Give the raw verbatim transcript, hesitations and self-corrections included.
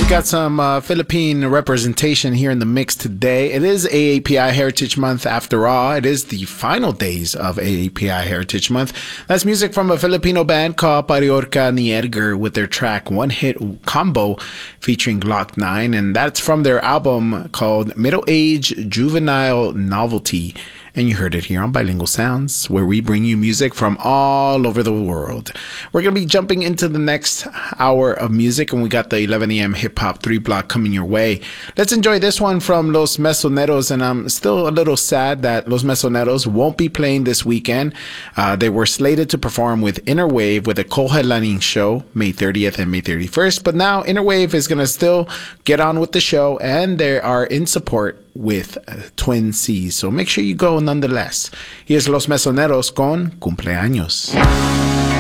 got some uh, Philippine representation here in the mix today. It is A A P I Heritage Month after all. It is the final days of A A P I Heritage Month. That's music from a Filipino band called Pariorca ni Edgar with their track One Hit Combo featuring Glock nine. And that's from their album called Middle Age Juvenile Novelty. And you heard it here on Bilingual Sounds, where we bring you music from all over the world. We're going to be jumping into the next hour of music, and we got the eleven a.m. hip-hop three-block coming your way. Let's enjoy this one from Los Mesoneros, and I'm still a little sad that Los Mesoneros won't be playing this weekend. Uh, they were slated to perform with Inner Wave with a Kohelaning show, May thirtieth and May thirty-first, but now Inner Wave is going to still get on with the show, and they are in support with uh, Twin C's. So make sure you go nonetheless. Here's Los Mesoneros con Cumpleaños.